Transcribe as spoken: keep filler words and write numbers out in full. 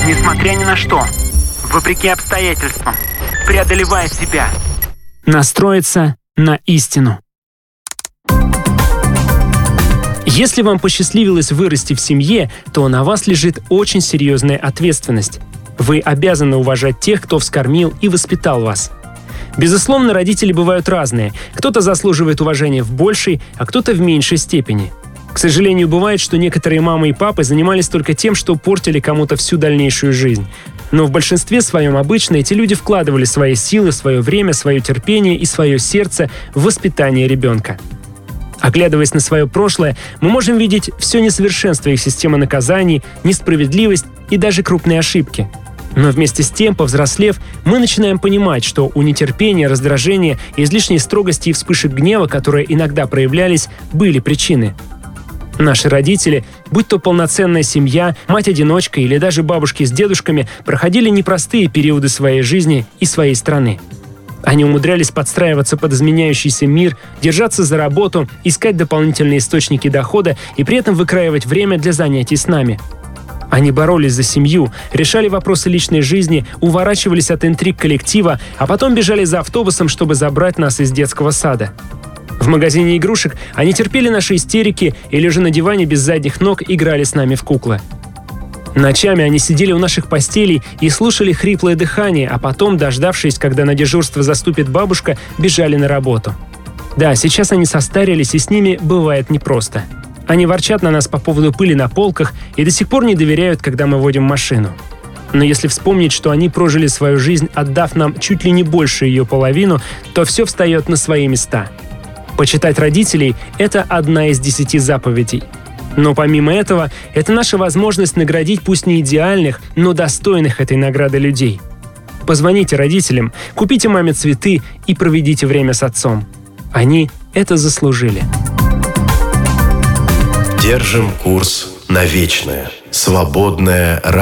Несмотря ни на что, вопреки обстоятельствам, преодолевая себя. Настроиться на истину. Если вам посчастливилось вырасти в семье, то на вас лежит очень серьезная ответственность. Вы обязаны уважать тех, кто вскормил и воспитал вас. Безусловно, родители бывают разные. Кто-то заслуживает уважения в большей, а кто-то в меньшей степени. К сожалению, бывает, что некоторые мамы и папы занимались только тем, что портили кому-то всю дальнейшую жизнь. Но в большинстве своем обычно эти люди вкладывали свои силы, свое время, свое терпение и свое сердце в воспитание ребенка. Оглядываясь на свое прошлое, мы можем видеть все несовершенство их системы наказаний, несправедливость и даже крупные ошибки. Но вместе с тем, повзрослев, мы начинаем понимать, что у нетерпения, раздражения, излишней строгости и вспышек гнева, которые иногда проявлялись, были причины. Наши родители, будь то полноценная семья, мать-одиночка или даже бабушки с дедушками, проходили непростые периоды своей жизни и своей страны. Они умудрялись подстраиваться под изменяющийся мир, держаться за работу, искать дополнительные источники дохода и при этом выкраивать время для занятий с нами. Они боролись за семью, решали вопросы личной жизни, уворачивались от интриг коллектива, а потом бежали за автобусом, чтобы забрать нас из детского сада. В магазине игрушек они терпели наши истерики и, лежа на диване без задних ног, играли с нами в куклы. Ночами они сидели у наших постелей и слушали хриплое дыхание, а потом, дождавшись, когда на дежурство заступит бабушка, бежали на работу. Да, сейчас они состарились, и с ними бывает непросто. Они ворчат на нас по поводу пыли на полках и до сих пор не доверяют, когда мы водим машину. Но если вспомнить, что они прожили свою жизнь, отдав нам чуть ли не больше ее половину, то все встает на свои места. Почитать родителей – это одна из десяти заповедей. Но помимо этого, это наша возможность наградить пусть не идеальных, но достойных этой награды людей. Позвоните родителям, купите маме цветы и проведите время с отцом. Они это заслужили. Держим курс на вечное. Свободное радио.